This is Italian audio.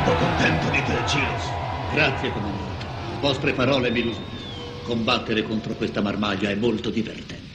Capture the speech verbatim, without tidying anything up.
molto contento di te, Giles. Grazie, comandante. Vostre parole mi lusingano. Combattere contro questa marmaglia è molto divertente.